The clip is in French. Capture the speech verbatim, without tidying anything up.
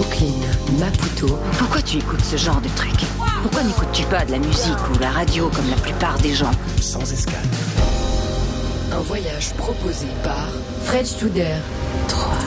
Brooklyn, Maputo. Pourquoi tu écoutes ce genre de truc? Pourquoi n'écoutes-tu pas de la musique ou la radio comme la plupart des gens? Sans escale. Un voyage proposé par Fred Studer. Trop.